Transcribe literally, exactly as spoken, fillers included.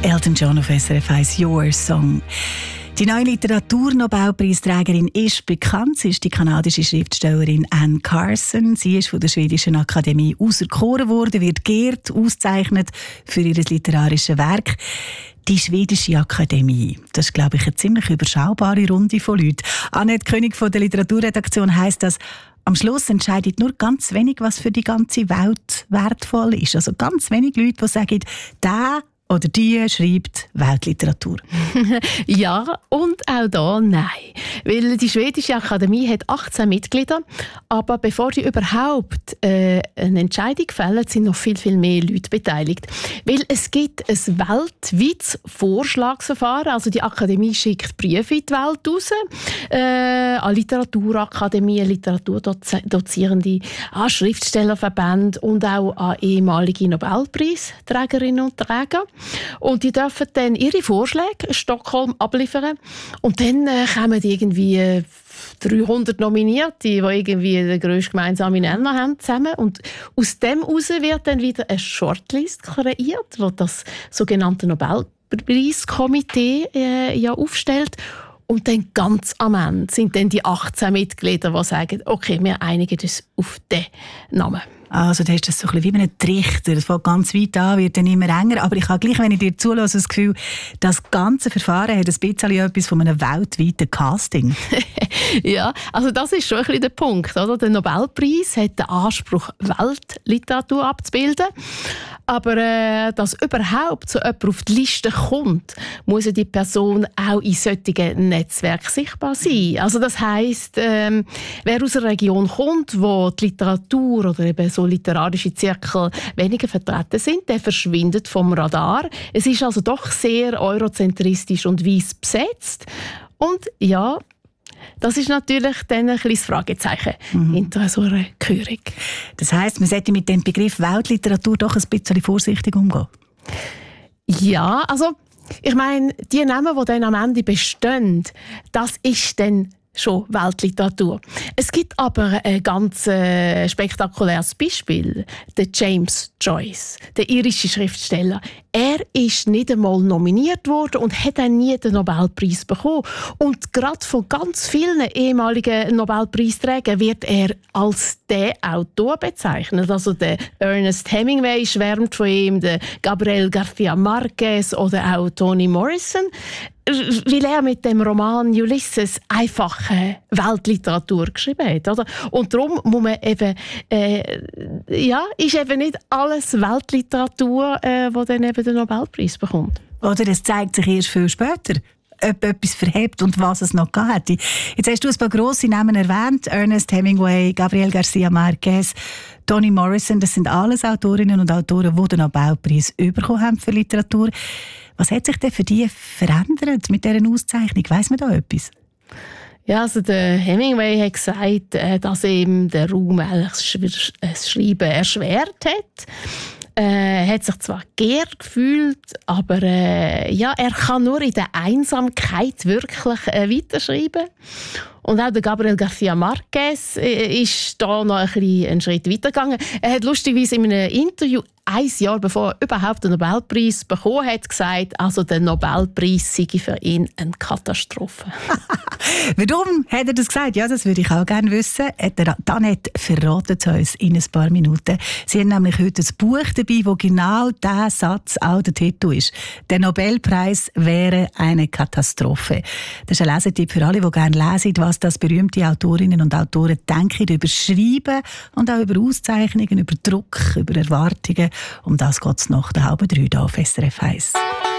Elton John auf S R F eins, Your Song. Die neue Literaturnobelpreisträgerin ist bekannt. Sie ist die kanadische Schriftstellerin Anne Carson. Sie ist von der Schwedischen Akademie auserkoren worden, wird geehrt, ausgezeichnet für ihr literarisches Werk. Die Schwedische Akademie, das ist, glaube ich, eine ziemlich überschaubare Runde von Leuten. Annette König von der Literaturredaktion heisst das, am Schluss entscheidet nur ganz wenig, was für die ganze Welt wertvoll ist. Also ganz wenig Leute, die sagen, der oder die schreibt Weltliteratur. Ja, und auch da nein. Weil die Schwedische Akademie hat achtzehn Mitglieder, aber bevor die überhaupt äh, eine Entscheidung fällen, sind noch viel, viel mehr Leute beteiligt. Weil es gibt ein weltweites Vorschlagsverfahren, also die Akademie schickt Briefe in die Welt raus, äh, an Literaturakademien, Literaturdozierende, an Schriftstellerverbände und auch an ehemalige Nobelpreisträgerinnen und Träger. Und die dürfen dann ihre Vorschläge in Stockholm abliefern. Und dann äh, kommen irgendwie äh, dreihundert Nominierte, die irgendwie den grössten gemeinsamen Nenner haben, zusammen. Und aus dem heraus wird dann wieder eine Shortlist kreiert, wo das sogenannte Nobelpreiskomitee äh, ja aufstellt. Und dann ganz am Ende sind dann die achtzehn Mitglieder, die sagen, okay, wir einigen uns auf den Namen. Also da ist das so ein bisschen wie ein Trichter. Es fängt ganz weit an, wird dann immer enger. Aber ich habe gleich, wenn ich dir zulasse, das Gefühl, das ganze Verfahren hat ein bisschen etwas von einem weltweiten Casting. Ja, also das ist schon ein bisschen der Punkt. Oder? Der Nobelpreis hat den Anspruch, Weltliteratur abzubilden. Aber äh, dass überhaupt so jemand auf die Liste kommt, muss ja die Person auch in solchen Netzwerken sichtbar sein. Also das heisst, ähm, wer aus einer Region kommt, wo die Literatur oder eben so literarische Zirkel weniger vertreten sind, der verschwindet vom Radar. Es ist also doch sehr eurozentristisch und weiss besetzt. Und ja, das ist natürlich dann ein kleines Fragezeichen mhm. hinter so einer Gehörung. Das heisst, man sollte mit dem Begriff Weltliteratur doch ein bisschen vorsichtig umgehen? Ja, also ich meine, die Namen, die dann am Ende bestehen, das ist dann schon Weltliteratur. Es gibt aber ein ganz äh, spektakuläres Beispiel. Der James Joyce, der irische Schriftsteller. Er ist nicht einmal nominiert worden und hat dann nie den Nobelpreis bekommen. Und gerade von ganz vielen ehemaligen Nobelpreisträgern wird er als der Autor bezeichnet. Also der Ernest Hemingway schwärmt von ihm, der Gabriel García Márquez oder auch Toni Morrison, weil er mit dem Roman Ulysses einfach äh, Weltliteratur geschrieben hat. Oder? Und darum muss man eben, äh, ja, ist eben nicht alles Weltliteratur, äh, wo dann eben den Nobelpreis bekommt. Oder es zeigt sich erst viel später, ob etwas verhebt und was es noch gab. Jetzt hast du ein paar grosse Namen erwähnt. Ernest Hemingway, Gabriel García Márquez, Toni Morrison. Das sind alles Autorinnen und Autoren, die den Nobelpreis bekommen haben für Literatur. Was hat sich denn für die verändert mit dieser Auszeichnung? Weiss man da etwas? Ja, also der Hemingway hat gesagt, dass ihm der Ruhm das Schreiben erschwert hat. Er äh, hat sich zwar geehrt gefühlt, aber äh, ja, er kann nur in der Einsamkeit wirklich äh, weiterschreiben. Und auch der Gabriel García Márquez äh, ist da noch ein bisschen einen Schritt weitergegangen. Er hat lustigerweise in einem Interview ein Jahr bevor er überhaupt den Nobelpreis bekommen hat, gesagt, also der Nobelpreis sei für ihn eine Katastrophe. Warum hat er das gesagt? Ja, das würde ich auch gerne wissen. Annette verratet es uns in ein paar Minuten. Sie haben nämlich heute ein Buch dabei, wo genau dieser Satz auch der Titel ist. Der Nobelpreis wäre eine Katastrophe. Das ist ein Lesetipp für alle, die gerne lesen, was das berühmte Autorinnen und Autoren denken über Schreiben und auch über Auszeichnungen, über Druck, über Erwartungen. Um das geht es nach der halben drei hier auf S R F eins.